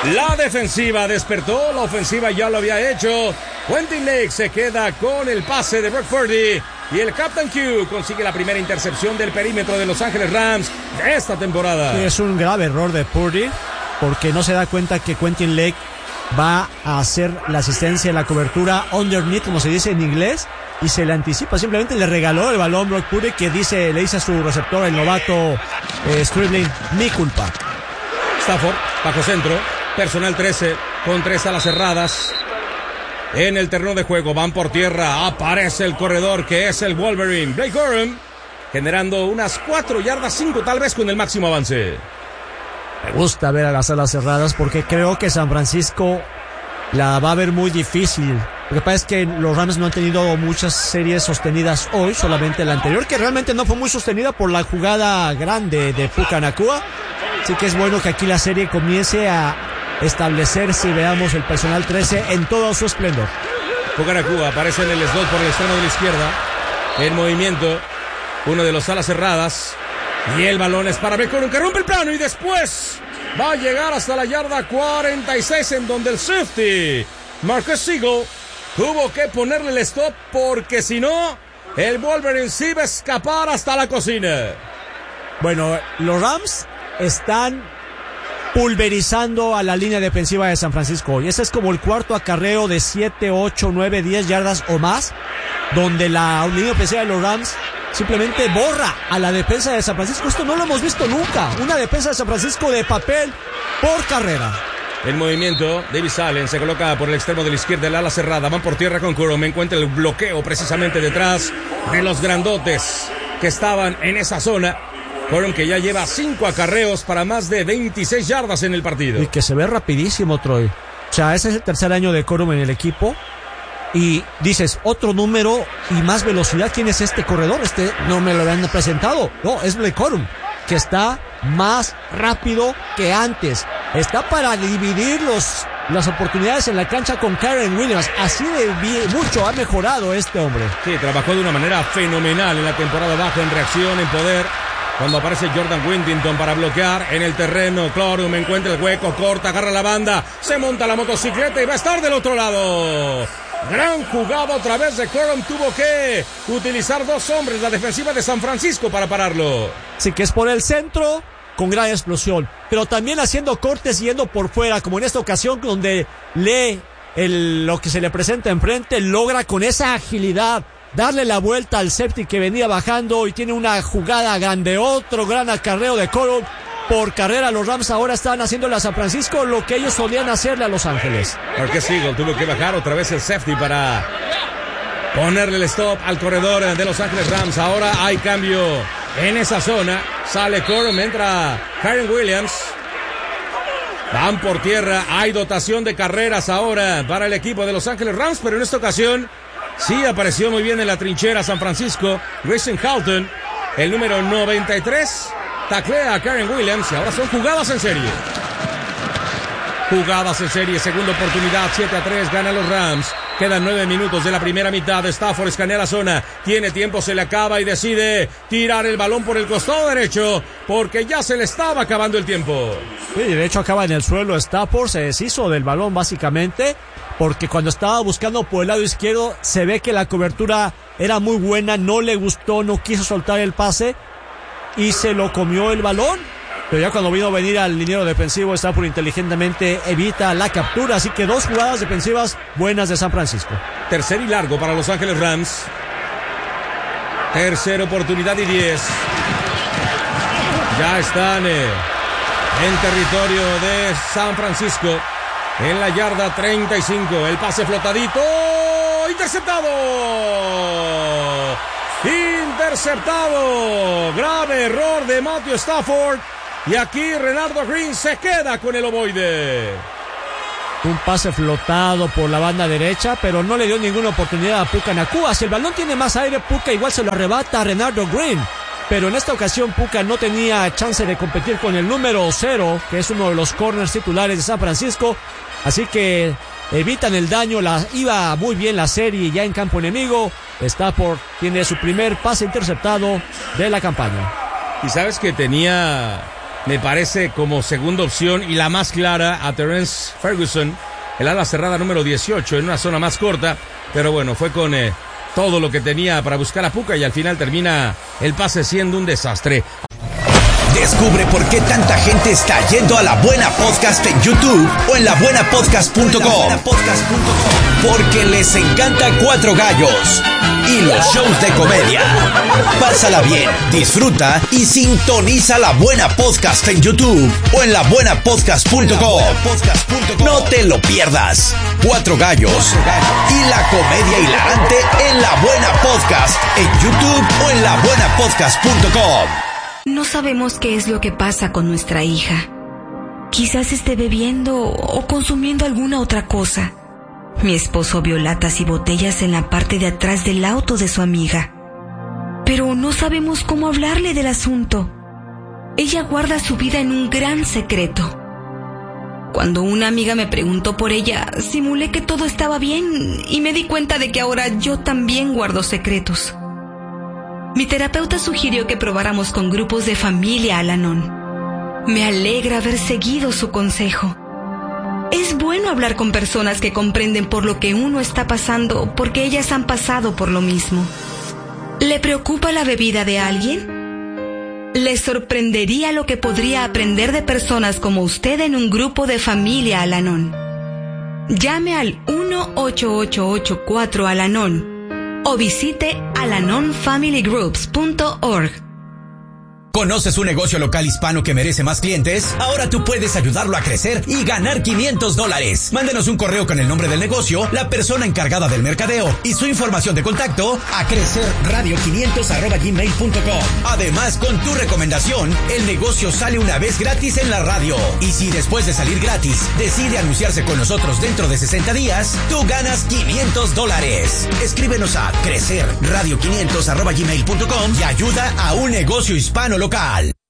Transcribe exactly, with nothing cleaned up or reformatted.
La defensiva despertó, la ofensiva ya lo había hecho. Quentin Lake se queda con el pase de Brock Purdy y el Captain Q consigue la primera intercepción del perímetro de Los Ángeles Rams de esta temporada. Sí, es un grave error de Purdy porque no se da cuenta que Quentin Lake va a hacer la asistencia en la cobertura underneath, como se dice en inglés, y se le anticipa. Simplemente le regaló el balón Brock Purdy, que dice, le dice a su receptor, el novato eh, Stribling, mi culpa. Stafford, bajo centro, personal trece, con tres alas cerradas. En el terreno de juego, van por tierra, aparece el corredor que es el Wolverine, Blake Corum, generando unas cuatro yardas, cinco tal vez con el máximo avance. Me gusta ver a las alas cerradas porque creo que San Francisco la va a ver muy difícil. Lo que pasa es que los Rams no han tenido muchas series sostenidas hoy, solamente la anterior, que realmente no fue muy sostenida por la jugada grande de Puka Nacua. Así que es bueno que aquí la serie comience a establecerse y veamos el personal trece en todo su esplendor. Puka Nacua aparece en el slot por el extremo de la izquierda, en movimiento, uno de los alas cerradas. Y el balón es para Beckham, que rompe el plano y después va a llegar hasta la yarda cuarenta y seis, en donde el safety, Marcus Siegel, tuvo que ponerle el stop porque si no, el Wolverine sí va a escapar hasta la cocina. Bueno, los Rams están pulverizando a la línea defensiva de San Francisco. Y ese es como el cuarto acarreo de siete, ocho, nueve, diez yardas o más, donde la línea ofensiva de los Rams simplemente borra a la defensa de San Francisco. Esto no lo hemos visto nunca. Una defensa de San Francisco de papel por carrera. En movimiento, Davis Allen se coloca por el extremo de la izquierda, el ala cerrada. Van por tierra con Corum. Encuentra el bloqueo precisamente detrás de los grandotes que estaban en esa zona. Corum, que ya lleva cinco acarreos para más de veintiséis yardas en el partido. Y que se ve rapidísimo, Troy. O sea, ese es el tercer año de Corum en el equipo. Y dices, otro número y más velocidad. ¿Quién es este corredor? Este no me lo habían presentado. No, es Blake Corum, que está más rápido que antes. Está para dividir los, las oportunidades en la cancha con Kyren Williams. Así de bien, mucho ha mejorado este hombre. Sí, trabajó de una manera fenomenal en la temporada baja, en reacción, en poder. Cuando aparece Jordan Whittington para bloquear en el terreno, Corum encuentra el hueco, corta, agarra la banda, se monta la motocicleta y va a estar del otro lado. Gran jugada otra vez de Corum. Tuvo que utilizar dos hombres, la defensiva de San Francisco, para pararlo. Sí, que es por el centro, con gran explosión, pero también haciendo cortes yendo por fuera, como en esta ocasión donde lee el, lo que se le presenta enfrente, logra con esa agilidad darle la vuelta al safety que venía bajando y tiene una jugada grande. Otro gran acarreo de Corum por carrera. Los Rams ahora están haciéndole a San Francisco lo que ellos solían hacerle a Los Ángeles. Marcus Siegel tuvo que bajar otra vez el safety para ponerle el stop al corredor de Los Ángeles Rams. Ahora hay cambio en esa zona. Sale Corum, entra Kyren Williams. Van por tierra. Hay dotación de carreras ahora para el equipo de Los Ángeles Rams, pero en esta ocasión sí apareció muy bien en la trinchera San Francisco. Grayson Halton, el número noventa y tres, taclea a Kyren Williams y ahora son jugadas en serie. Jugadas en serie, segunda oportunidad, siete a tres, ganan los Rams. Quedan nueve minutos de la primera mitad. Stafford escanea la zona, tiene tiempo, se le acaba y decide tirar el balón por el costado derecho porque ya se le estaba acabando el tiempo. Sí, de hecho acaba en el suelo Stafford, se deshizo del balón básicamente, porque cuando estaba buscando por el lado izquierdo se ve que la cobertura era muy buena, no le gustó, no quiso soltar el pase y se lo comió el balón. Pero ya cuando vino a venir al liniero defensivo, Stafford inteligentemente evita la captura. Así que dos jugadas defensivas buenas de San Francisco. Tercer y largo para Los Ángeles Rams. Tercera oportunidad y diez. Ya están eh, en territorio de San Francisco. En la yarda treinta y cinco. El pase flotadito. Interceptado. Interceptado. Grave error de Matthew Stafford. Y aquí Renardo Green se queda con el ovoide. Un pase flotado por la banda derecha, pero no le dio ninguna oportunidad a Puka Nacua. Si el balón tiene más aire, Puka igual se lo arrebata a Renardo Green. Pero en esta ocasión Puka no tenía chance de competir con el número cero, que es uno de los corners titulares de San Francisco. Así que evitan el daño. La, iba muy bien la serie ya en campo enemigo. Stafford tiene su primer pase interceptado de la campaña. Y sabes que tenía me parece como segunda opción y la más clara a Terence Ferguson, el ala cerrada número dieciocho, en una zona más corta, pero bueno, fue con eh, todo lo que tenía para buscar a Puka y al final termina el pase siendo un desastre. Descubre por qué tanta gente está yendo a La Buena Podcast en YouTube o en la buena podcast punto com. Porque les encanta Cuatro Gallos y los shows de comedia. Pásala bien, disfruta y sintoniza La Buena Podcast en YouTube o en la buena podcast punto com. No te lo pierdas. Cuatro Gallos y la comedia hilarante en La Buena Podcast en YouTube o en la buena podcast punto com. No sabemos qué es lo que pasa con nuestra hija. Quizás esté bebiendo o consumiendo alguna otra cosa. Mi esposo vio latas y botellas en la parte de atrás del auto de su amiga. Pero no sabemos cómo hablarle del asunto. Ella guarda su vida en un gran secreto. Cuando una amiga me preguntó por ella, simulé que todo estaba bien y me di cuenta de que ahora yo también guardo secretos. Mi terapeuta sugirió que probáramos con grupos de familia Al-Anon. Me alegra haber seguido su consejo. Es bueno hablar con personas que comprenden por lo que uno está pasando, porque ellas han pasado por lo mismo. ¿Le preocupa la bebida de alguien? ¿Le sorprendería lo que podría aprender de personas como usted en un grupo de familia Al-Anon? Llame al uno ocho ocho ocho cuatro Al-Anon o visite alanon family groups punto org. ¿Conoces un negocio local hispano que merece más clientes? Ahora tú puedes ayudarlo a crecer y ganar quinientos dólares. Mándenos un correo con el nombre del negocio, la persona encargada del mercadeo y su información de contacto a crecerradio quinientos arroba gmail punto com. Además, con tu recomendación, el negocio sale una vez gratis en la radio. Y si después de salir gratis decide anunciarse con nosotros dentro de sesenta días, tú ganas quinientos dólares. Escríbenos a crecerradio quinientos arroba gmail punto com y ayuda a un negocio hispano local.